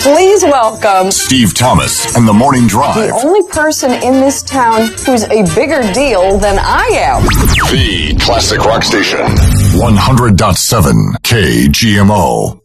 Please welcome Steve Thomas and the Morning Drive. the only person in this town who's a bigger deal than I am. The classic rock station. 100.7 KGMO.